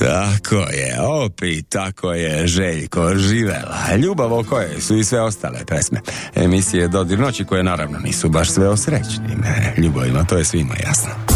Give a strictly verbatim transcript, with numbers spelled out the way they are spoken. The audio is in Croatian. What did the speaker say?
Tako je, opet tako je, Željko, živela. Ljubav o kojoj su i sve ostale pesme. Emisije Dodir noći koje naravno nisu baš sve o srećnim ljubavima, to je svima jasno.